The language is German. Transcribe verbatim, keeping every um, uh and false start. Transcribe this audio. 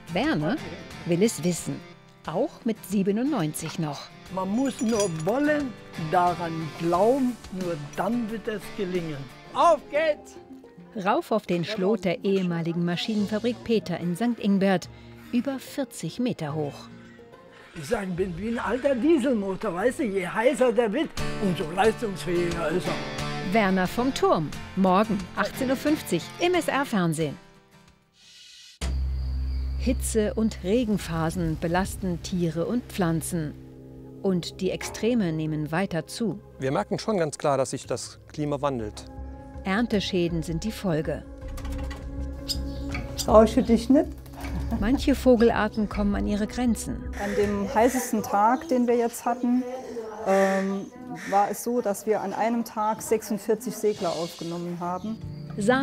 Werner will es wissen, auch mit siebenundneunzig noch. Man muss nur wollen, daran glauben, nur dann wird es gelingen. Auf geht's! Rauf auf den Schlot der ehemaligen Maschinenfabrik Peter in Sankt Ingbert, über vierzig Meter hoch. Ich sage, ich bin wie ein alter Dieselmotor, weißt du, je heißer der wird, umso leistungsfähiger ist er. Werner vom Turm, morgen achtzehn Uhr fünfzig im S R-Fernsehen. Hitze- und Regenphasen belasten Tiere und Pflanzen. Und die Extreme nehmen weiter zu. Wir merken schon ganz klar, dass sich das Klima wandelt. Ernteschäden sind die Folge. Rausche dich nicht. Manche Vogelarten kommen an ihre Grenzen. An dem heißesten Tag, den wir jetzt hatten, ähm, war es so, dass wir an einem Tag sechsundvierzig Segler aufgenommen haben.